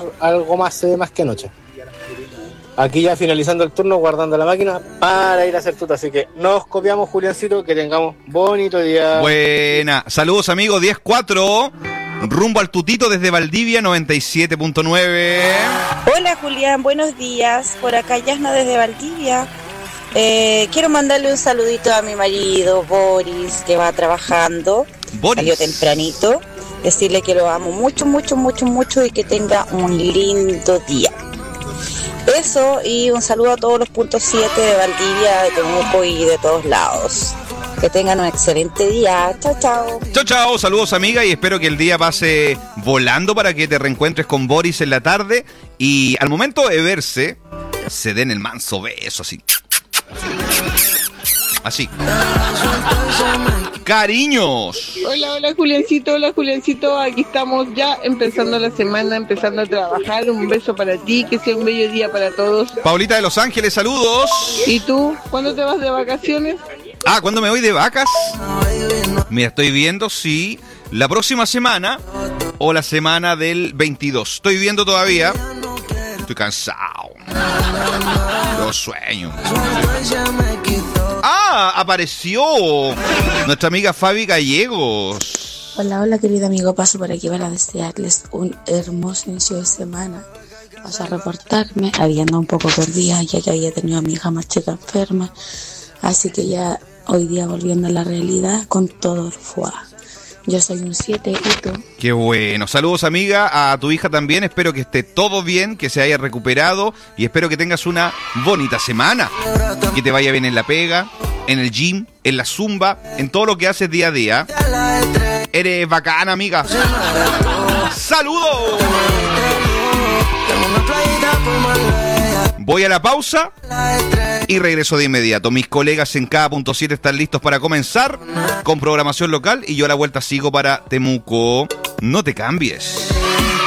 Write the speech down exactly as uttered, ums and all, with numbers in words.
algo más se ve más que noche. Aquí ya finalizando el turno, guardando la máquina para ir a hacer tuta. Así que nos copiamos, Juliancito, que tengamos bonito día. Buena. Saludos, amigos. diez cuatro. Rumbo al tutito desde Valdivia, noventa y siete punto nueve. Hola, Julián. Buenos días. Por acá Yasna desde Valdivia. Eh, quiero mandarle un saludito a mi marido, Boris, que va trabajando. Boris. Salió tempranito. Decirle que lo amo mucho, mucho, mucho, mucho y que tenga un lindo día. Eso, y un saludo a todos los puntos siete de Valdivia, de Temuco y de todos lados. Que tengan un excelente día. Chao, chao. Chao, chao. Saludos, amiga, y espero que el día pase volando para que te reencuentres con Boris en la tarde y al momento de verse, se den el manso beso, así. Así. Cariños. Hola, hola Juliancito, hola Juliancito, aquí estamos ya empezando la semana, empezando a trabajar. Un beso para ti, que sea un bello día para todos. Paulita de Los Ángeles, saludos. ¿Y tú? ¿Cuándo te vas de vacaciones? Ah, ¿cuándo me voy de vacas? Mira, estoy viendo si la próxima semana o la semana del veintidós. Estoy viendo todavía. Estoy cansado. Los sueños. ¡Ah! Apareció nuestra amiga Fabi Gallegos. Hola, hola querido amigo, paso por aquí para desearles un hermoso inicio de semana. Paso a reportarme, había andado un poco perdida ya que había tenido a mi hija más chica enferma, así que ya hoy día volviendo a la realidad con todo fue. Yo soy un siete y tú. Qué bueno. Saludos, amiga, a tu hija también. Espero que esté todo bien, que se haya recuperado y espero que tengas una bonita semana. Que te vaya bien en la pega, en el gym, en la zumba, en todo lo que haces día a día. Eres bacana, amiga. ¡Saludos! Voy a la pausa y regreso de inmediato. Mis colegas en K punto siete están listos para comenzar con programación local y yo a la vuelta sigo para Temuco. No te cambies.